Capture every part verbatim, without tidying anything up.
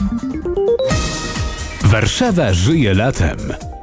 Warszawa żyje latem.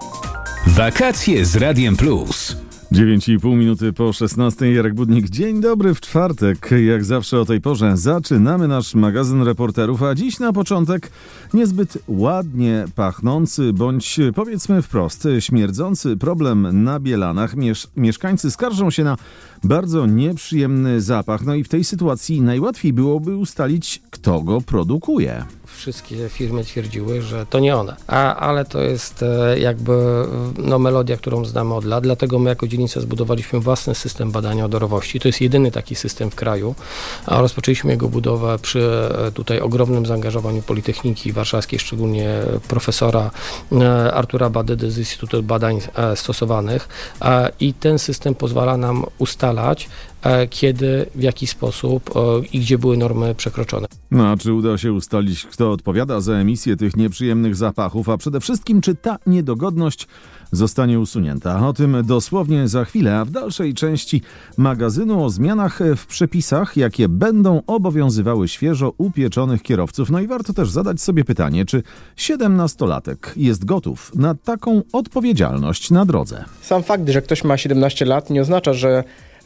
Wakacje z Radiem Plus. dziewięć i pół minuty po szesnastej. Jarek Budnik. Dzień dobry w czwartek. Jak zawsze o tej porze zaczynamy nasz magazyn reporterów, a dziś na początek niezbyt ładnie pachnący, bądź powiedzmy wprost śmierdzący problem na Bielanach. Miesz- mieszkańcy skarżą się na bardzo nieprzyjemny zapach. No i w tej sytuacji najłatwiej byłoby ustalić, kto go produkuje. Wszystkie firmy twierdziły, że to nie one, A, ale to jest e, jakby no, melodia, którą znamy od lat, dlatego my jako dzielnica zbudowaliśmy własny system badania odorowości. To jest jedyny taki system w kraju, a rozpoczęliśmy jego budowę przy e, tutaj ogromnym zaangażowaniu Politechniki Warszawskiej, szczególnie profesora e, Artura Badydy z Instytutu Badań e, Stosowanych e, i ten system pozwala nam ustalać, kiedy, w jaki sposób o, i gdzie były normy przekroczone. No a czy uda się ustalić, kto odpowiada za emisję tych nieprzyjemnych zapachów, a przede wszystkim, czy ta niedogodność zostanie usunięta? O tym dosłownie za chwilę, a w dalszej części magazynu o zmianach w przepisach, jakie będą obowiązywały świeżo upieczonych kierowców. No i warto też zadać sobie pytanie, czy siedemnastolatek jest gotów na taką odpowiedzialność na drodze? Sam fakt, że ktoś ma siedemnaście lat, nie oznacza, że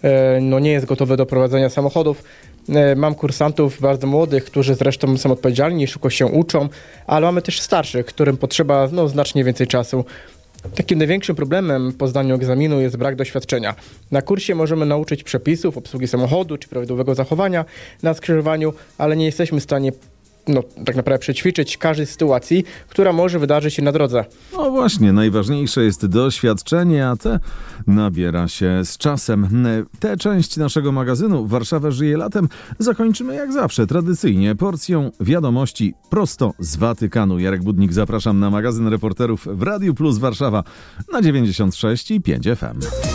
no nie jest gotowy do prowadzenia samochodów. Mam kursantów bardzo młodych, którzy zresztą są odpowiedzialni, szybko się uczą, ale mamy też starszych, którym potrzeba no, znacznie więcej czasu. Takim największym problemem po zdaniu egzaminu jest brak doświadczenia. Na kursie możemy nauczyć przepisów obsługi samochodu czy prawidłowego zachowania na skrzyżowaniu, ale nie jesteśmy w stanie no, tak naprawdę przećwiczyć każdej sytuacji, która może wydarzyć się na drodze. No właśnie, najważniejsze jest doświadczenie, a te nabiera się z czasem. Tę część naszego magazynu Warszawa żyje latem zakończymy jak zawsze, tradycyjnie, porcją wiadomości prosto z Watykanu. Jarek Budnik, zapraszam na magazyn reporterów w Radiu Plus Warszawa na dziewięćdziesiąt sześć i pięć F M.